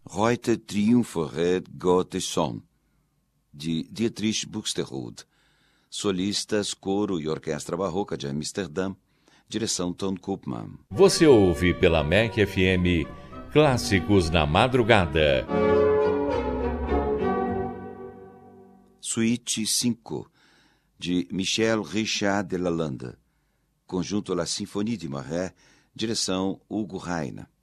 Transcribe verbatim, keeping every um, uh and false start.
Heute triumpheret Gottes Sohn, de Dietrich Buxtehude. Solistas, coro e orquestra barroca de Amsterdã. Direção Ton Koopman. Você ouve pela M E C F M Clássicos na Madrugada. Suíte cinco, de Michel Richard de Lalande. Conjunto La Symphonie de Marais. Direção Hugo Reina.